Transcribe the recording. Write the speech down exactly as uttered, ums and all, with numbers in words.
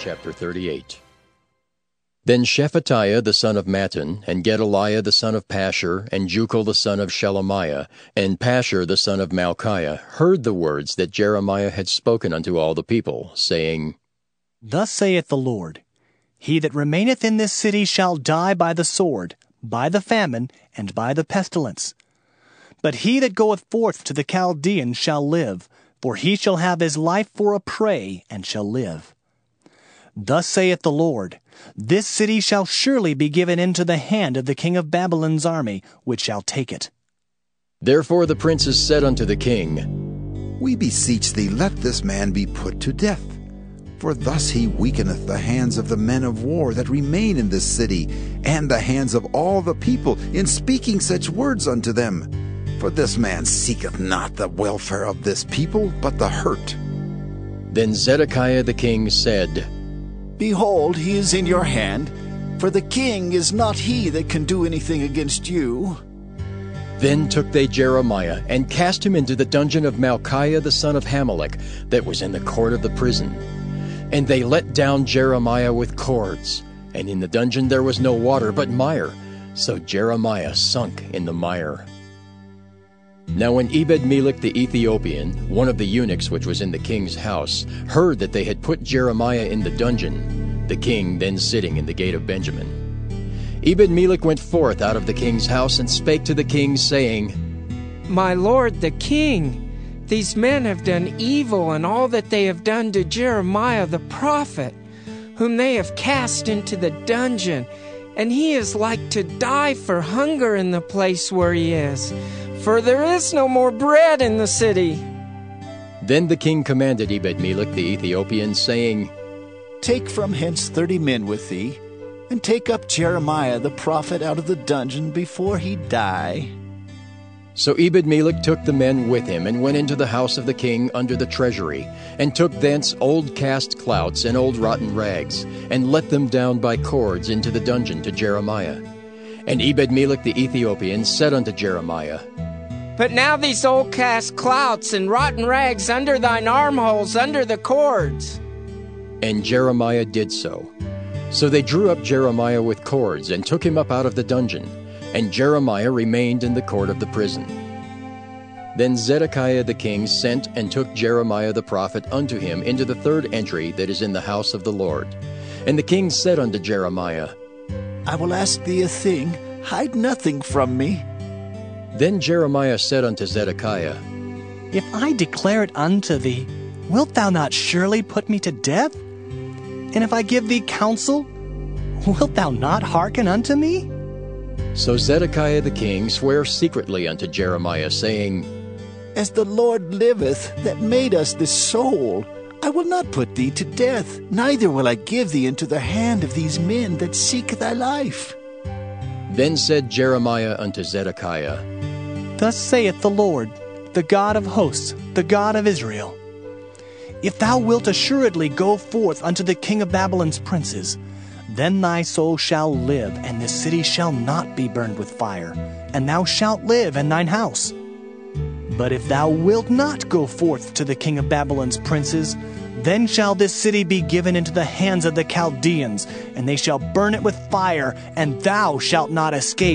Chapter thirty-eight. Then Shephatiah the son of Mattan, and Gedaliah the son of Pashur, and Jucal the son of Shelemiah, and Pashur the son of Malchiah heard the words that Jeremiah had spoken unto all the people, saying, Thus saith the Lord, He that remaineth in this city shall die by the sword, by the famine, and by the pestilence. But he that goeth forth to the Chaldeans shall live, for he shall have his life for a prey, and shall live. Thus saith the Lord, This city shall surely be given into the hand of the king of Babylon's army, which shall take it. Therefore the princes said unto the king, We beseech thee, let this man be put to death. For thus he weakeneth the hands of the men of war that remain in this city, and the hands of all the people, in speaking such words unto them. For this man seeketh not the welfare of this people, but the hurt. Then Zedekiah the king said, Behold, he is in your hand, for the king is not he that can do anything against you. Then took they Jeremiah, and cast him into the dungeon of Malchiah the son of Hamelech, that was in the court of the prison. And they let down Jeremiah with cords, and in the dungeon there was no water but mire, so Jeremiah sunk in the mire. Now when Ebed-Melech the Ethiopian, one of the eunuchs which was in the king's house, heard that they had put Jeremiah in the dungeon, the king then sitting in the gate of Benjamin, Ebed-Melech went forth out of the king's house and spake to the king, saying, My lord the king, these men have done evil in all that they have done to Jeremiah the prophet, whom they have cast into the dungeon, and he is like to die for hunger in the place where he is. For there is no more bread in the city. Then the king commanded Ebed-Melech the Ethiopian, saying, Take from hence thirty men with thee, and take up Jeremiah the prophet out of the dungeon before he die. So Ebed-Melech took the men with him, and went into the house of the king under the treasury, and took thence old cast clouts and old rotten rags, and let them down by cords into the dungeon to Jeremiah. And Ebed-Melech the Ethiopian said unto Jeremiah, Put now these old cast clouts and rotten rags under thine armholes, under the cords. And Jeremiah did so. So they drew up Jeremiah with cords, and took him up out of the dungeon, and Jeremiah remained in the court of the prison. Then Zedekiah the king sent and took Jeremiah the prophet unto him into the third entry that is in the house of the Lord. And the king said unto Jeremiah, I will ask thee a thing, hide nothing from me. Then Jeremiah said unto Zedekiah, If I declare it unto thee, wilt thou not surely put me to death? And if I give thee counsel, wilt thou not hearken unto me? So Zedekiah the king sware secretly unto Jeremiah, saying, As the Lord liveth, that made us this soul, I will not put thee to death, neither will I give thee into the hand of these men that seek thy life. Then said Jeremiah unto Zedekiah, Thus saith the Lord, the God of hosts, the God of Israel, If thou wilt assuredly go forth unto the king of Babylon's princes, then thy soul shall live, and this city shall not be burned with fire, and thou shalt live in thine house. But if thou wilt not go forth to the king of Babylon's princes, then shall this city be given into the hands of the Chaldeans, and they shall burn it with fire, and thou shalt not escape